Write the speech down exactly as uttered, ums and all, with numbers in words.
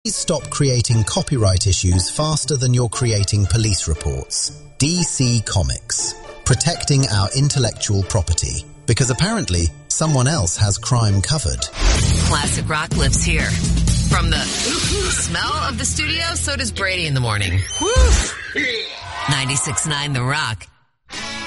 Stop creating copyright issues faster than you're creating police reports. D C Comics. Protecting our intellectual property. Because apparently, someone else has crime covered. Classic rock lives here. From the smell of the studio, so does Brady in the morning. ninety-six point nine The Rock.